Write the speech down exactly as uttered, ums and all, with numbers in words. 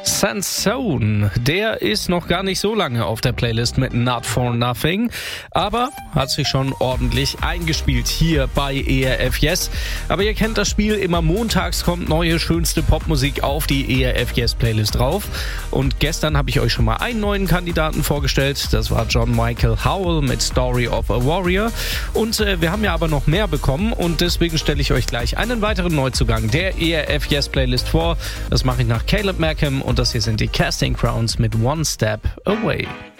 Sansone, der ist noch gar nicht so lange auf der Playlist mit Not For Nothing, aber hat sich schon ordentlich eingespielt hier bei E R F Yes. Aber ihr kennt das Spiel, immer montags kommt neue schönste Popmusik auf die E R F Yes Playlist drauf. Und gestern habe ich euch schon mal einen neuen Kandidaten vorgestellt, das war John Michael Howell mit Story of a Warrior. Und äh, wir haben ja aber noch mehr bekommen und deswegen stelle ich euch gleich einen weiteren Neuzugang der E R F Yes Playlist vor. Das mache ich nach Caleb Markham und das hier sind die Casting Crowns mit One Step Away.